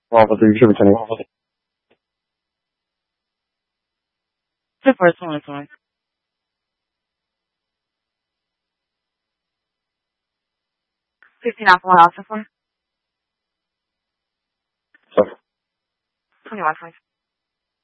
Officer, you should return. The first one is on. 15 off one officer. Sorry. 21, please.